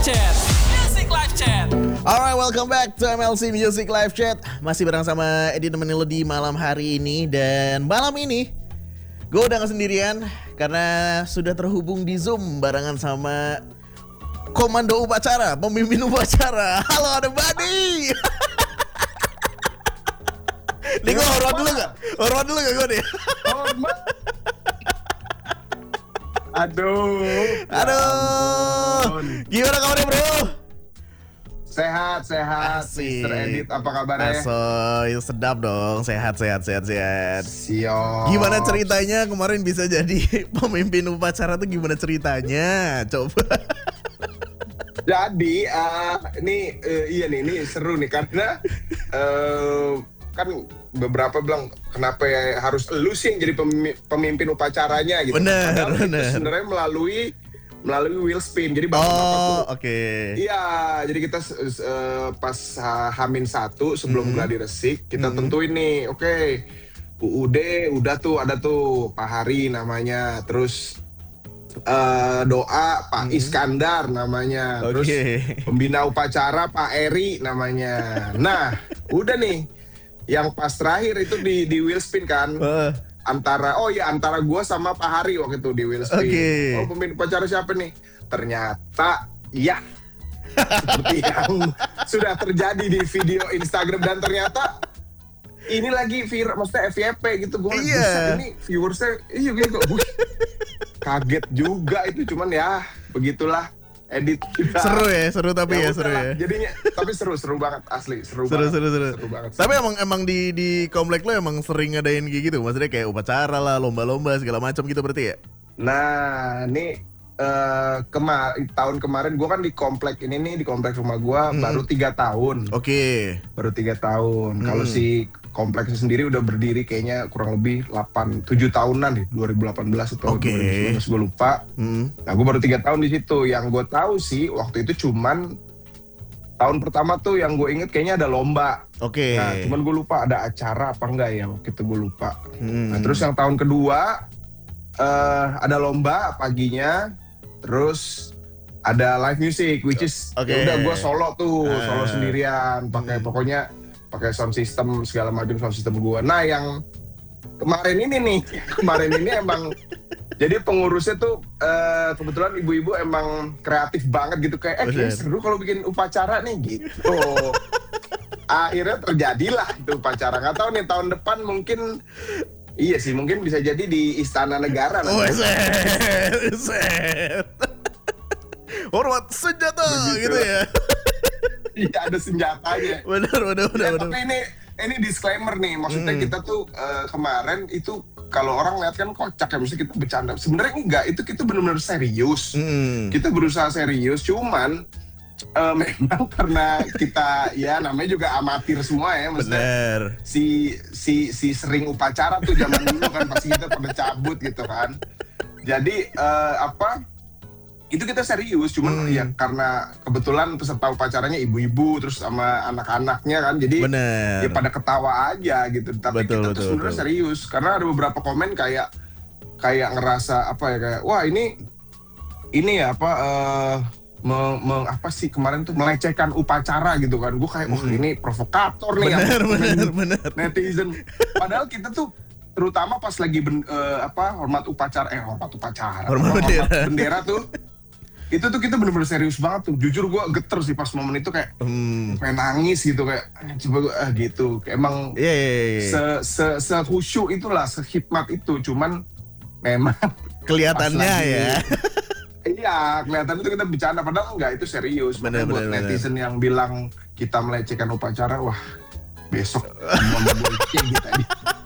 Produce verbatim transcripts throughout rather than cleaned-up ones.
Chat. Music Live Chat. Alright, welcome back to M L C Music Live Chat. Masih bareng sama Edi nemenin lo di malam hari ini. Dan malam ini gue udah gak sendirian karena sudah terhubung di Zoom barengan sama komando upacara, pemimpin upacara. Halo, ada Badi. Nih gue hormat dulu gak? Hormat dulu gak gue nih? Hormat. Aduh. Aduh. Gimana kabarnya bro? Sehat, sehat. Asik. Mister Edit, apa kabarnya? Asoy, sedap dong. Sehat, sehat, sehat, sehat. Siap. Gimana ceritanya kemarin bisa jadi pemimpin upacara tuh gimana ceritanya? Coba. Jadi, uh, ini uh, iya nih, ini seru nih karena uh, kan beberapa bilang kenapa ya harus lu sih yang jadi pemimpin, pemimpin upacaranya gitu. Bener, Padahal itu bener. sebenarnya melalui melalui wheel spin. Jadi Oh, tuh. oke. Iya, jadi kita uh, pas uh, Hamin satu sebelum Mhm. gladi resik kita Mhm. tentuin nih, oke, U U D udah tuh ada tuh Pak Hari namanya, terus uh, doa Pak Mhm. Iskandar namanya, terus Oke. pembina upacara Pak Eri namanya. Nah, udah nih, yang pas terakhir itu di di wheel spin kan. Wah, Antara oh ya antara gua sama Pak Hari waktu itu di wheel spin. Oke. Oh, pemimpin upacara siapa nih? Ternyata ya seperti yang sudah terjadi di video Instagram, dan ternyata ini lagi viral, maksudnya F Y P gitu. Gue Iya. ini viewersnya iya gitu. Wih, kaget juga itu, cuman ya begitulah edit kita. seru ya, seru tapi ya, Ya seru udahlah, ya. jadinya tapi seru seru banget asli, seru, Seru, banget. seru, seru. banget. Tapi emang emang di di komplek lo emang sering ngadain kayak gitu, maksudnya kayak upacara lah, lomba-lomba segala macam gitu berarti ya? Nah, ini eh kema- tahun kemarin gue kan di komplek ini nih, di komplek rumah gue Hmm. baru tiga tahun, Oke. baru tiga tahun. Hmm. Kalau si kompleksnya sendiri udah berdiri kayaknya kurang lebih delapan tujuh tahunan deh, dua ribu delapan belas atau Oke. dua ribu sembilan belas gue lupa. Hmm. Nah, gue baru tiga tahun di situ. Yang gue tahu sih waktu itu cuman tahun pertama tuh yang gue inget kayaknya ada lomba. Oke. Nah, cuman gue lupa ada acara apa enggak ya waktu itu, gue lupa. Hmm. Nah, terus yang tahun kedua eh ada lomba paginya, terus ada live music, which is Oke. ya udah gue solo tuh, Ah. solo sendirian, pakai Hmm. pokoknya pakai sound system segala macam sound system gue. Nah, yang kemarin ini nih, kemarin ini emang jadi pengurusnya tuh eh, kebetulan ibu-ibu emang kreatif banget gitu, kayak eh kayaknya Bener. seru kalau bikin upacara nih gitu. Akhirnya terjadilah itu upacara. Nggak tahu nih tahun depan mungkin. Iya sih, mungkin bisa jadi di Istana Negara. Oh, nanti. set, set. Hormat senjata Begitu. gitu ya. Iya, ada senjatanya. Benar, benar, benar, Ya, benar. tapi ini ini disclaimer nih, maksudnya Hmm. kita tuh eh, kemarin itu kalau orang lihat kan kocak ya, mesti kita bercanda. Sebenarnya enggak, itu kita benar-benar serius. Hmm. Kita berusaha serius, cuman eh, memang karena kita ya namanya juga amatir semua ya, maksudnya Benar. si si si sering upacara tuh zaman dulu kan pasti kita pada cabut gitu kan. Jadi eh, apa? Itu kita serius, cuman Hmm. ya karena kebetulan peserta upacaranya ibu-ibu terus sama anak-anaknya kan, jadi Benar. ya pada ketawa aja gitu. Tapi Betul, kita betul, tuh sebenarnya betul. serius karena ada beberapa komen kayak kayak ngerasa apa ya, kayak wah ini ini ya apa eh me- me- apa sih kemarin tuh melecehkan upacara gitu kan. Gue kayak wah Hmm. ini provokator nih Benar, yang benar, benar. netizen. Padahal kita tuh terutama pas lagi ben- eh, apa hormat upacara eh hormat upacara Hormat apa, bendera. bendera tuh itu tuh kita bener-bener serius banget tuh. Jujur gue geter sih pas momen itu, kayak Hmm. pengen nangis gitu, kayak "Ah, coba gue ah, gitu. Emang Iya, iya, iya. se se se khusyuk itulah, sehikmat itu. Cuman memang Kelihatannya pas lagi- ya. iya kelihatan itu kita bercanda, padahal enggak, itu serius. Bener, Makanya buat bener, netizen yang bilang kita melecehkan upacara, wah besok mau kayak gitu aja.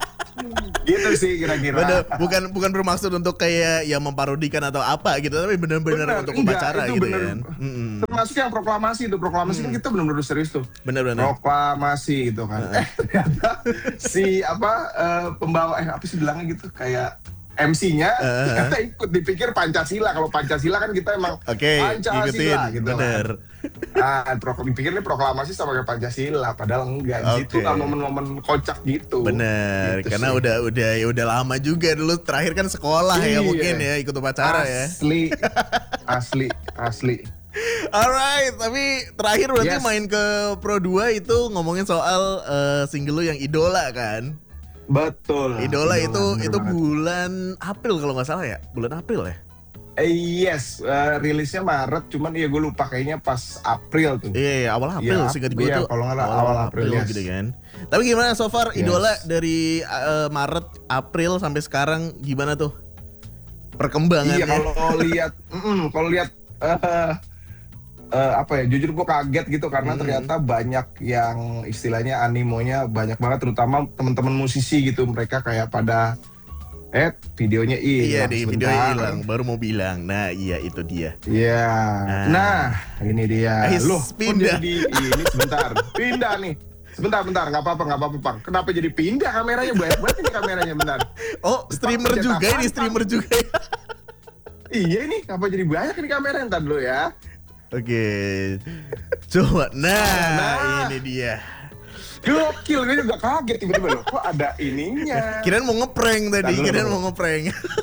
Gitu sih kira-kira. Bener, bukan bukan bermaksud untuk kayak ya memparodikan atau apa gitu, tapi benar-benar Bener, untuk enggak, upacara itu gitu bener. kan. Mm-mm. Termasuk yang proklamasi itu, proklamasi kan kita benar-benar serius tuh. Benar-benar. Proklamasi gitu kan. Eh ternyata si apa eh, pembawa eh apa sih bilangnya gitu, kayak M C-nya Uh-huh. ternyata ikut, dipikir Pancasila. Kalau Pancasila kan kita emang Oke, Pancasila ikutin. gitu Bener. kan. Ah, pro- dipikir ini proklamasi sama kayak Pancasila, padahal enggak. Di situ Oke. kan momen-momen kocak gitu. Bener, Gitu karena sih. udah udah ya udah lama juga dulu, terakhir kan sekolah ya Iya. mungkin ya ikut upacara ya. Asli, asli, asli. Alright, tapi terakhir berarti Yes. main ke Pro dua itu ngomongin soal eh, single lu yang Idola kan? Betul. Idola, itu bener itu banget. bulan April kalau nggak salah ya, bulan April ya. Eh, yes, eh, rilisnya Maret, cuman ya gue lupa kayaknya pas April tuh. Iya, iya, awal April Iya, singkat gue iya, tuh. kalau nggak salah awal April, yes. gitu kan. Tapi gimana so far Yes. Idola dari eh, Maret, April sampai sekarang gimana tuh perkembangannya? Iya, kalau lihat, mm, kalau lihat eh, eh, apa ya? Jujur gue kaget gitu karena Hmm. ternyata banyak yang istilahnya animonya banyak banget, terutama teman-teman musisi gitu. Mereka kayak pada eh videonya hilang. Iya, di video sebentar. hilang, baru mau bilang. Nah, iya itu dia. Iya. Ah. Nah, ini dia. Ais, Loh, kok pindah. jadi ini sebentar. Pindah nih. Sebentar, bentar, nggak apa-apa, nggak apa-apa, Bang. Kenapa jadi pindah kameranya? Banyak banget ini kameranya, bentar. Oh, streamer Cetak juga ini, apa? streamer juga ya. Iya ini, kenapa jadi banyak ini kamera? Ntar dulu ya. Oke. Coba. Nah, Nah. ini dia. Gokil, gue juga kaget tiba-tiba loh. Kok ada ininya? Kirain mau ngeprank tadi, Ntar dulu. kirain mau ngeprank.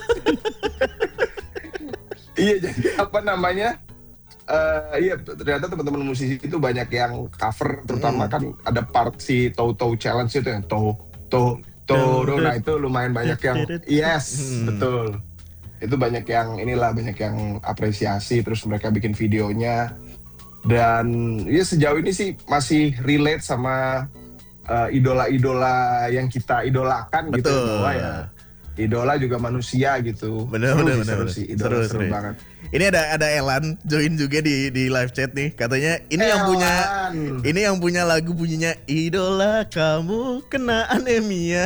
Iya, jadi apa namanya? Eh iya, ternyata teman-teman musisi itu banyak yang cover, terutama Hmm. kan ada part si Tow Tow Challenge itu yang Tow Tow Tow. Nah itu lumayan banyak yang yes, Hmm. betul. Itu banyak yang inilah, banyak yang apresiasi, terus mereka bikin videonya. Dan ya sejauh ini sih masih relate sama eh, idola-idola yang kita idolakan gitu, Betul. bahwa ya idola juga manusia gitu. Bener, Seru bener, sih, bener, seru bener. sih, idola Seru, seru, seru. banget. Ini ada ada Elan join juga di di live chat nih. Katanya ini yang punya Elan. ini yang punya lagu bunyinya Idola kamu kena anemia.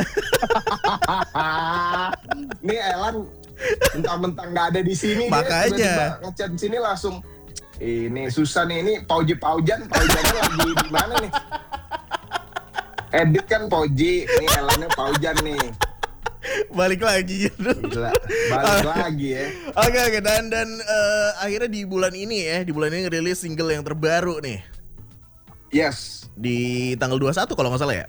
Nih Elan mentang-mentang nggak ada di sini, Makanya. dia tiba-tiba ngechat di sini langsung. Ini susah nih, ini Pauji Paujan, Paujannya lagi di mana nih? Edit kan Pauji, nih Elannya Paujan nih. Balik lagi gitu. Gila, balik lagi ya. Oke oke dan dan eh, akhirnya di bulan ini ya, di bulan ini ngerilis single yang terbaru nih Yes, di tanggal dua puluh satu kalau nggak salah ya.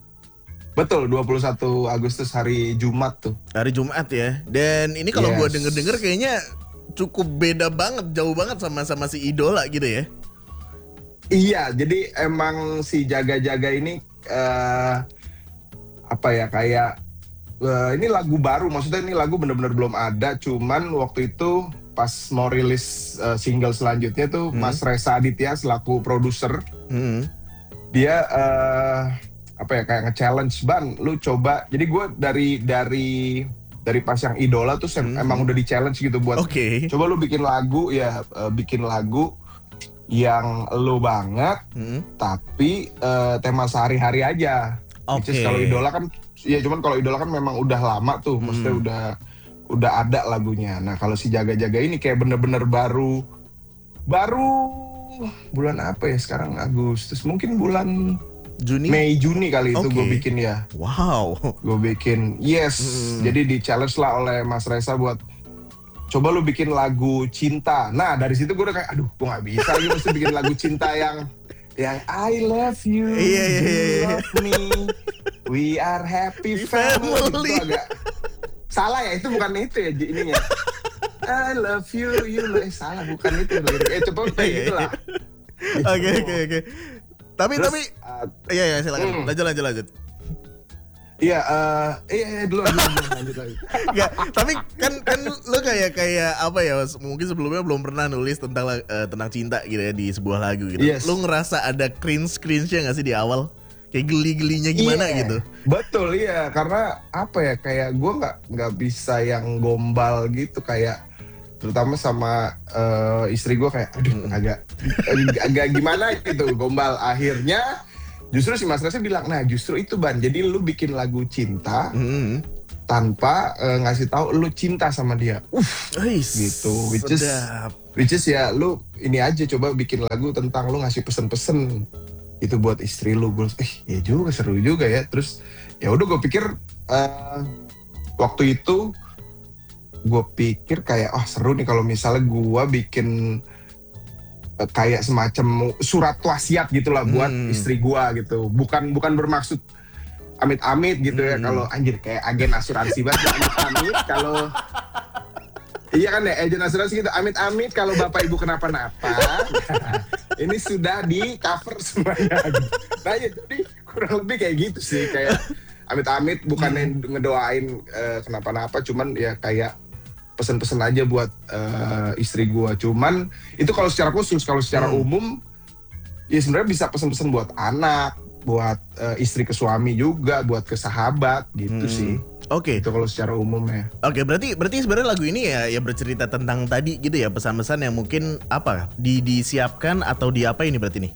betul, dua puluh satu Agustus hari Jumat tuh. Hari Jumat ya. Dan ini kalau Yes. gua denger-denger kayaknya cukup beda banget, jauh banget sama sama si Idola gitu ya. Iya, jadi emang si Jaga-Jaga ini eh apa ya, kayak eh, ini lagu baru, maksudnya ini lagu bener-bener belum ada, cuman waktu itu pas mau rilis eh, single selanjutnya tuh Hmm. Mas Reza Aditya selaku produser, Hmm. dia eh, apa ya, kayak nge-challenge, Ban, lu coba. Jadi gue dari dari dari pas yang Idola tuh sem- Hmm. emang udah di-challenge gitu buat Oke. coba lu bikin lagu ya, eh, bikin lagu yang lu banget Hmm. tapi eh, tema sehari-hari aja. Which Oke. is kalau Idola kan, ya cuman kalau Idola kan memang udah lama tuh, maksudnya Hmm. udah udah ada lagunya. Nah kalau si Jaga-Jaga ini kayak bener-bener baru, baru bulan apa ya sekarang, Agustus, mungkin bulan Juni. Mei Juni kali itu Oke. gue bikin ya, Wow. gue bikin yes. Hmm. Jadi di challenge lah oleh Mas Reza buat coba lu bikin lagu cinta. Nah dari situ gue udah kayak, aduh gue nggak bisa lagi, mesti bikin lagu cinta yang yang I love you, Iya, iya, you iya, iya. love me, we are happy Family. family. Itu agak salah ya, itu bukan itu ya ininya. I love you, you love, eh salah, bukan itu. Eh coba kayak Iya, gitu lah. Oke oke oke. Tapi Terus, tapi uh, iya iya silakan. Hmm. Lanjut lanjut lanjut. iya, eh, iya, iya, dulu, dulu, dulu, lanjut lagi. Enggak, tapi kan kan lu kayak kayak apa ya? Mungkin sebelumnya belum pernah nulis tentang la- eh, tentang cinta gitu ya di sebuah lagu gitu. Yes. Lu ngerasa ada cringe-cringe-nya nggak sih di awal? Kayak geli-gelinya gimana Iya, gitu? Betul, iya, karena apa ya, kayak gue nggak nggak bisa yang gombal gitu, kayak terutama sama eh, istri gue kayak, aduh Mm. agak agak gimana gitu gombal. Akhirnya justru si Mas Reza bilang, nah justru itu Ban, jadi lu bikin lagu cinta Hmm. tanpa eh, ngasih tahu lu cinta sama dia. Uff, Eis, Gitu, which is- sedap. which is ya lu ini aja, coba bikin lagu tentang lu ngasih pesen-pesen itu buat istri lu. Gue eh ya juga, seru juga ya. Terus ya udah gue pikir eh, waktu itu gue pikir kayak oh seru nih kalau misalnya gue bikin eh, kayak semacam surat wasiat gitulah buat Hmm. istri gue gitu. Bukan bukan bermaksud amit-amit gitu ya, Hmm. kalau anjir kayak agen asuransi banget, amit-amit kalau Iya kan ya, agent asuransi gitu. Amit-amit kalau bapak ibu kenapa-napa, nah, ini sudah di cover semuanya. Nah ya, jadi kurang lebih kayak gitu sih, kayak amit-amit bukannya Hmm. ngedoain eh, kenapa-napa, cuman ya kayak pesen-pesen aja buat eh, istri gua. Cuman itu kalau secara khusus, kalau secara Hmm. umum, ya sebenarnya bisa pesen-pesen buat anak, buat eh, istri ke suami juga, buat ke sahabat gitu Hmm. sih. Oke. Itu kalau secara umum ya. Oke, berarti berarti sebenarnya lagu ini ya ya bercerita tentang tadi gitu ya, pesan-pesan yang mungkin apa di disiapkan atau di apa ini berarti nih?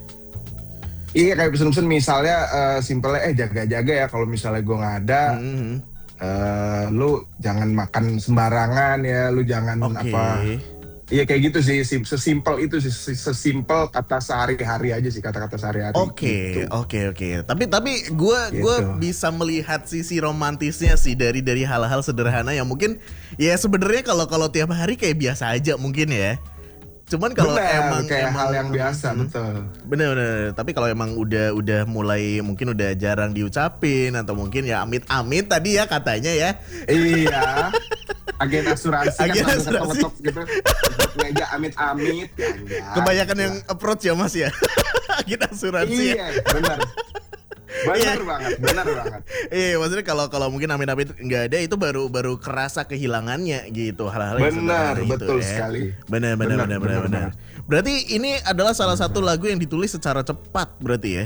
Iya kayak pesen-pesen misalnya eh, simpelnya eh jaga-jaga ya kalau misalnya gue nggak ada, Hmm. eh, lu jangan makan sembarangan ya, lu jangan Oke. apa. Iya kayak gitu sih, sim- sesimpel itu sih, ses- sesimpel kata sehari-hari aja sih, kata-kata sehari-hari. Oke, gitu. oke, oke. Tapi tapi gue gue Gitu. bisa melihat sisi romantisnya sih dari dari hal-hal sederhana yang mungkin ya sebenarnya kalau kalau tiap hari kayak biasa aja mungkin ya. Cuman kalau Bener, emang kayak emang, hal yang biasa, Hmm. betul. Bener-bener. Tapi kalau emang udah udah mulai mungkin udah jarang diucapin atau mungkin ya amit-amit tadi ya katanya ya. Iya, agen asuransi kan Agen langsung asuransi. ketok-ketok gitu. Buat meja amit-amit. Ya, enggak, Kebanyakan gitu yang lah. approach ya Mas ya. Kita asuransi ya. Iya, bener. Bener Iya. banget, bener banget. Iya, maksudnya kalau kalau mungkin amit-amit nggak ada itu baru baru kerasa kehilangannya gitu hal-hal yang Benar, sederhana itu betul ya. sekali. Benar benar Benar, benar benar benar, benar. Berarti ini adalah salah satu lagu yang ditulis secara cepat berarti ya.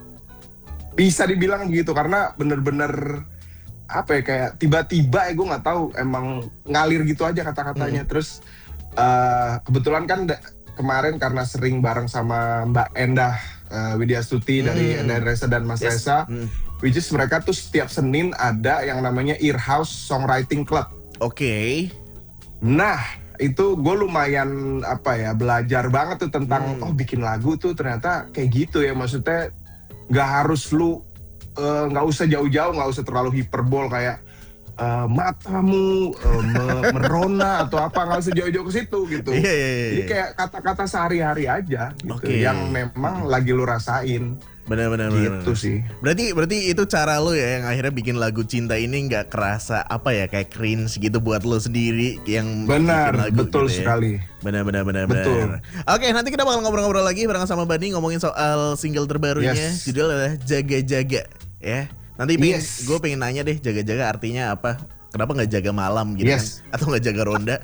Bisa dibilang begitu karena bener-bener apa ya kayak tiba-tiba ya gue nggak tahu emang ngalir gitu aja kata-katanya. Terus eh, kebetulan kan da- kemarin karena sering bareng sama Mbak Endah eh, Widya Stuti dari Hmm. Endah Reza dan Mas Yes. Reza, Hmm. which is mereka tuh setiap Senin ada yang namanya Earhouse Songwriting Club. Oke. Nah, itu gue lumayan apa ya belajar banget tuh tentang Hmm. oh bikin lagu tuh ternyata kayak gitu ya, maksudnya nggak harus lu eh, nggak usah jauh-jauh, nggak usah terlalu hiperbol kayak eh, matamu eh, me- merona atau apa, nggak usah jauh-jauh ke situ gitu. Iya iya iya. Jadi kayak kata-kata sehari-hari aja gitu Oke. yang memang lagi lu rasain Benar benar benar. gitu sih. Berarti berarti itu cara lo ya yang akhirnya bikin lagu cinta ini nggak kerasa apa ya kayak cringe gitu buat lo sendiri yang Benar, bikin lagu betul gitu ya. sekali. Benar benar benar Betul. benar. Oke, nanti kita bakal ngobrol-ngobrol lagi bareng sama Bani ngomongin soal single terbarunya. Yes. Judul adalah Jaga-jaga ya. Nanti pengen, Yes. gue pengen nanya deh jaga-jaga artinya apa? Kenapa nggak jaga malam gitu Yes. kan? Atau nggak jaga ronda?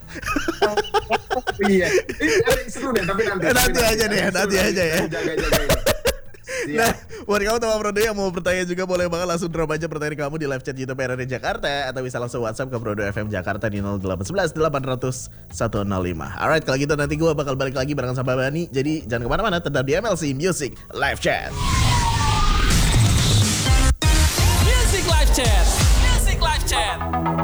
Iya, ini ada yang seru deh tapi nanti. Eh, nanti tapi aja deh, Ada yang nanti seru aja ya. Jaga-jaga ini. Siap. Nah, buat kamu teman Prodo yang mau bertanya juga boleh banget langsung drop aja pertanyaan kamu di live chat YouTube R R D Jakarta atau bisa langsung WhatsApp ke Prodo F M Jakarta di nol delapan satu satu delapan nol nol satu nol lima. Alright, kalau gitu nanti gue bakal balik lagi bareng sama Bani. Jadi jangan kemana-mana, tetap di M L C Music Live Chat.